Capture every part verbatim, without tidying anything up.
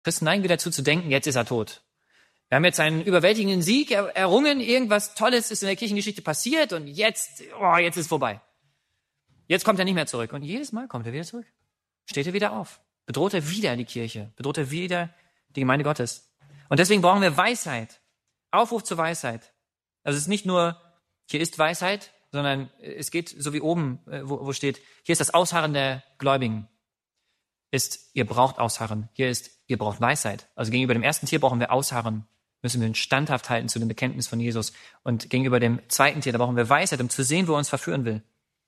Christen neigen wieder dazu zu denken, jetzt ist er tot. Wir haben jetzt einen überwältigenden Sieg errungen, irgendwas Tolles ist in der Kirchengeschichte passiert und jetzt, oh, jetzt ist es vorbei. Jetzt kommt er nicht mehr zurück. Und jedes Mal kommt er wieder zurück. Steht er wieder auf. Bedroht er wieder die Kirche. Bedroht er wieder die Gemeinde Gottes. Und deswegen brauchen wir Weisheit. Aufruf zur Weisheit. Also es ist nicht nur, hier ist Weisheit, sondern es geht so wie oben, wo, wo steht, hier ist das Ausharren der Gläubigen. Ist, ihr braucht Ausharren. Hier ist, ihr braucht Weisheit. Also gegenüber dem ersten Tier brauchen wir Ausharren. Müssen wir uns standhaft halten zu dem Bekenntnis von Jesus. Und gegenüber dem zweiten Tier, da brauchen wir Weisheit, um zu sehen, wo er uns verführen will.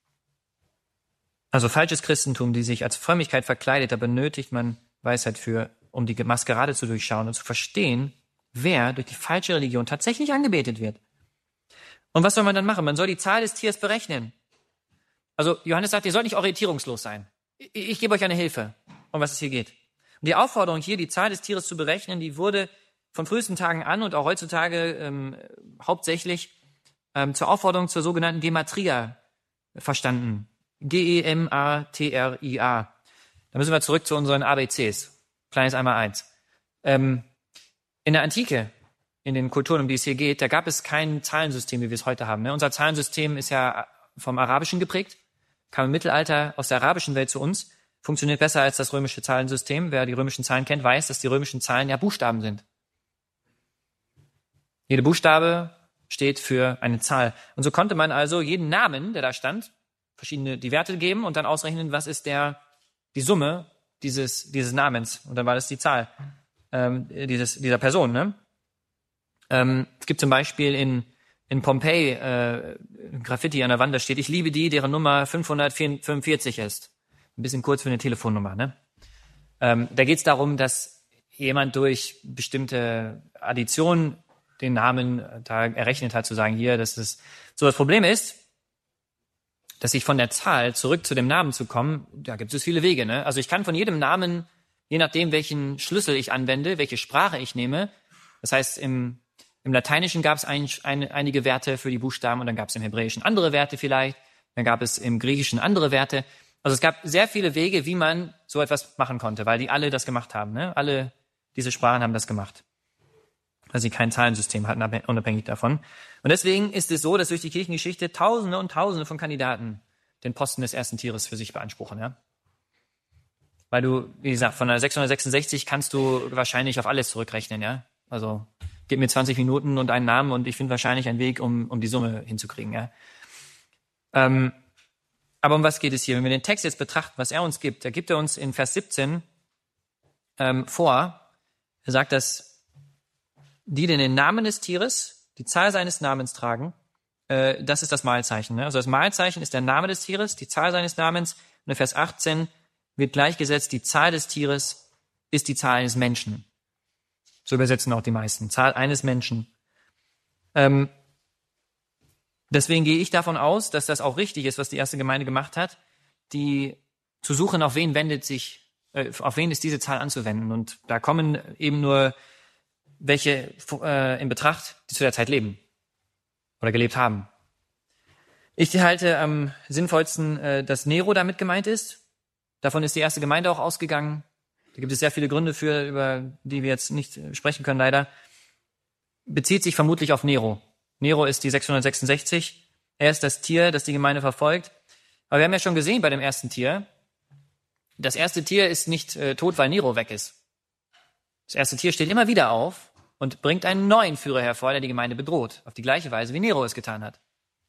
Also falsches Christentum, die sich als Frömmigkeit verkleidet, da benötigt man Weisheit für, um die Maskerade zu durchschauen und zu verstehen, wer durch die falsche Religion tatsächlich angebetet wird. Und was soll man dann machen? Man soll die Zahl des Tiers berechnen. Also Johannes sagt, ihr sollt nicht orientierungslos sein. Ich, ich gebe euch eine Hilfe, um was es hier geht. Und die Aufforderung hier, die Zahl des Tieres zu berechnen, die wurde von frühesten Tagen an und auch heutzutage ähm, hauptsächlich ähm, zur Aufforderung zur sogenannten Gematria verstanden. G E M A T R I A. Da müssen wir zurück zu unseren A B Cs. Kleines einmal eins. Ähm, in der Antike, in den Kulturen, um die es hier geht, da gab es kein Zahlensystem, wie wir es heute haben. Ne? Unser Zahlensystem ist ja vom Arabischen geprägt, kam im Mittelalter aus der arabischen Welt zu uns, funktioniert besser als das römische Zahlensystem. Wer die römischen Zahlen kennt, weiß, dass die römischen Zahlen ja Buchstaben sind. Jede Buchstabe steht für eine Zahl. Und so konnte man also jeden Namen, der da stand, verschiedene die Werte geben und dann ausrechnen, was ist der die Summe dieses dieses Namens. Und dann war das die Zahl ähm, dieses dieser Person. Ne? Ähm, es gibt zum Beispiel in in Pompeji äh, Graffiti an der Wand, da steht, ich liebe die, deren Nummer fünfhundertfünfundvierzig ist. Ein bisschen kurz für eine Telefonnummer. Ne? Ähm, da geht es darum, dass jemand durch bestimmte Addition den Namen da errechnet hat, zu sagen, hier, das ist so. Das Problem ist, dass ich von der Zahl zurück zu dem Namen zu kommen, da gibt es viele Wege. Ne? Also ich kann von jedem Namen, je nachdem, welchen Schlüssel ich anwende, welche Sprache ich nehme, das heißt, im, im Lateinischen gab es ein, ein, einige Werte für die Buchstaben und dann gab es im Hebräischen andere Werte vielleicht, dann gab es im Griechischen andere Werte. Also es gab sehr viele Wege, wie man so etwas machen konnte, weil die alle das gemacht haben. Ne? Alle diese Sprachen haben das gemacht, weil sie kein Zahlensystem hatten, unabhängig davon. Und deswegen ist es so, dass durch die Kirchengeschichte Tausende und Tausende von Kandidaten den Posten des ersten Tieres für sich beanspruchen. Ja? Weil du, wie gesagt, von der sechshundertsechsundsechzig kannst du wahrscheinlich auf alles zurückrechnen. Ja? Also gib mir zwanzig Minuten und einen Namen und ich finde wahrscheinlich einen Weg, um, um die Summe hinzukriegen. Ja? Ähm, aber um was geht es hier? Wenn wir den Text jetzt betrachten, was er uns gibt, da gibt er uns in Vers siebzehn ähm, vor, er sagt, dass die, die den Namen des Tieres, die Zahl seines Namens tragen, äh, das ist das Mahlzeichen. Ne? Also das Mahlzeichen ist der Name des Tieres, die Zahl seines Namens. Und in Vers achtzehn wird gleichgesetzt, die Zahl des Tieres ist die Zahl eines Menschen. So übersetzen auch die meisten. Zahl eines Menschen. Ähm, deswegen gehe ich davon aus, dass das auch richtig ist, was die erste Gemeinde gemacht hat, die zu suchen, auf wen wendet sich, äh, auf wen ist diese Zahl anzuwenden. Und da kommen eben nur welche äh, in Betracht, die zu der Zeit leben oder gelebt haben. Ich halte am sinnvollsten, äh, dass Nero damit gemeint ist. Davon ist die erste Gemeinde auch ausgegangen. Da gibt es sehr viele Gründe für, über die wir jetzt nicht sprechen können, leider. Bezieht sich vermutlich auf Nero. Nero ist die sechshundertsechsundsechzig. Er ist das Tier, das die Gemeinde verfolgt. Aber wir haben ja schon gesehen bei dem ersten Tier, das erste Tier ist nicht äh, tot, weil Nero weg ist. Das erste Tier steht immer wieder auf und bringt einen neuen Führer hervor, der die Gemeinde bedroht. Auf die gleiche Weise, wie Nero es getan hat.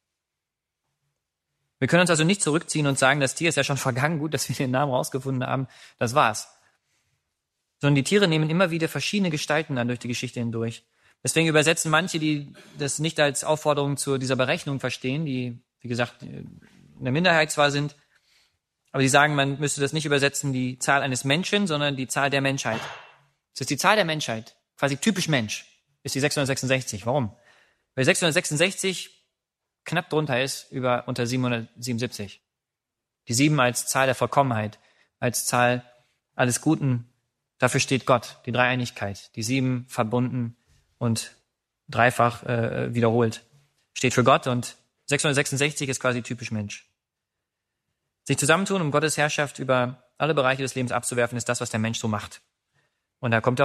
Wir können uns also nicht zurückziehen und sagen, das Tier ist ja schon vergangen, gut, dass wir den Namen rausgefunden haben, das war's. Sondern die Tiere nehmen immer wieder verschiedene Gestalten an durch die Geschichte hindurch. Deswegen übersetzen manche, die das nicht als Aufforderung zu dieser Berechnung verstehen, die, wie gesagt, in der Minderheit zwar sind, aber die sagen, man müsste das nicht übersetzen, die Zahl eines Menschen, sondern die Zahl der Menschheit. Das ist die Zahl der Menschheit, quasi typisch Mensch, ist die sechshundertsechsundsechzig. Warum? Weil sechshundertsechsundsechzig knapp drunter ist über unter siebenhundertsiebenundsiebzig. Die sieben als Zahl der Vollkommenheit, als Zahl alles Guten. Dafür steht Gott, die Dreieinigkeit. Die sieben verbunden und dreifach äh, wiederholt. Steht für Gott und sechshundertsechsundsechzig ist quasi typisch Mensch. Sich zusammentun, um Gottes Herrschaft über alle Bereiche des Lebens abzuwerfen, ist das, was der Mensch so macht. Und da kommt